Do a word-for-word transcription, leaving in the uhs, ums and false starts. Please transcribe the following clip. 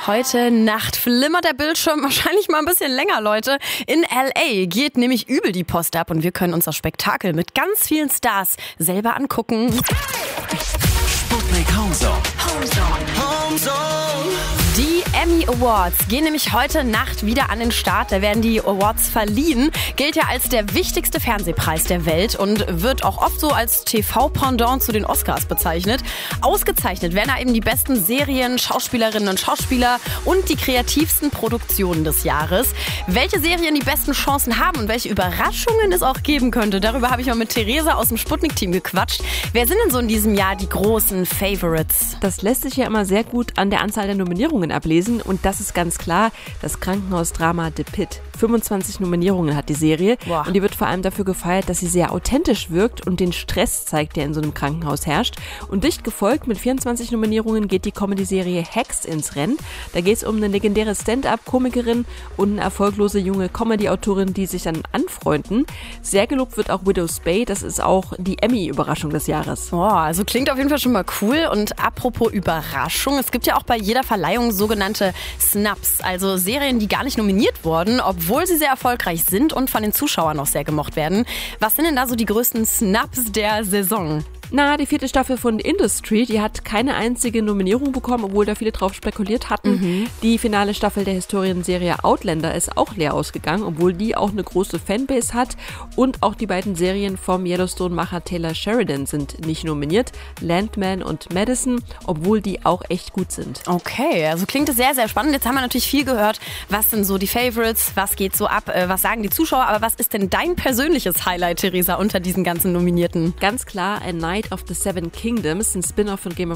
Heute Nacht flimmert der Bildschirm wahrscheinlich mal ein bisschen länger, Leute. In L A geht nämlich übel die Post ab und wir können uns das Spektakel mit ganz vielen Stars selber angucken. Sputnik Homezone. Homezone. Die Emmy Awards gehen nämlich heute Nacht wieder an den Start. Da werden die Awards verliehen. Gilt ja als der wichtigste Fernsehpreis der Welt und wird auch oft so als T V-Pendant zu den Oscars bezeichnet. Ausgezeichnet werden da eben die besten Serien, Schauspielerinnen und Schauspieler und die kreativsten Produktionen des Jahres. Welche Serien die besten Chancen haben und welche Überraschungen es auch geben könnte, darüber habe ich mal mit Theresa aus dem Sputnik-Team gequatscht. Wer sind denn so in diesem Jahr die großen Favorites? Das lässt sich ja immer sehr gut an der Anzahl der Nominierungen ablesen und das ist ganz klar das Krankenhausdrama The Pitt. fünfundzwanzig Nominierungen hat die Serie. Boah. Und die wird vor allem dafür gefeiert, dass sie sehr authentisch wirkt und den Stress zeigt, der in so einem Krankenhaus herrscht. Und dicht gefolgt mit vierundzwanzig Nominierungen geht die Comedy-Serie Hacks ins Rennen. Da geht es um eine legendäre Stand-up-Komikerin und eine erfolglose junge Comedy-Autorin, die sich dann anfreunden. Sehr gelobt wird auch Widow's Bay, das ist auch die Emmy-Überraschung des Jahres. Oh, also klingt auf jeden Fall schon mal cool. Und apropos Überraschung, es gibt ja auch bei jeder Verleihung sogenannte Snubs, also Serien, die gar nicht nominiert wurden, obwohl sie sehr erfolgreich sind und von den Zuschauern auch sehr gemocht werden. Was sind denn da so die größten Snubs der Saison? Na, die vierte Staffel von Industry, die hat keine einzige Nominierung bekommen, obwohl da viele drauf spekuliert hatten. Mhm. Die finale Staffel der Historienserie Outlander ist auch leer ausgegangen, obwohl die auch eine große Fanbase hat. Und auch die beiden Serien vom Yellowstone-Macher Taylor Sheridan sind nicht nominiert. Landman und Madison, obwohl die auch echt gut sind. Okay, also klingt es sehr, sehr spannend. Jetzt haben wir natürlich viel gehört. Was sind so die Favorites? Was geht so ab? Was sagen die Zuschauer? Aber was ist denn dein persönliches Highlight, Theresa, unter diesen ganzen Nominierten? Ganz klar, ein Night of the Seven Kingdoms, ein Spin-off von Game of